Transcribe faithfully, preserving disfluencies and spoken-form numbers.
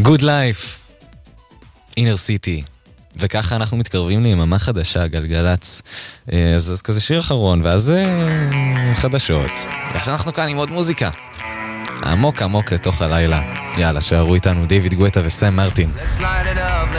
Good Life, Inner City. וככה אנחנו מתקרבים ליממה חדשה, גלגלץ. אז, אז כזה שיר אחרון, ואז חדשות. ועכשיו אנחנו כאן עם עוד מוזיקה. עמוק עמוק לתוך הלילה. יאללה, שערו איתנו דיוויד גואטה וסם מרטין. Let's light it up, let's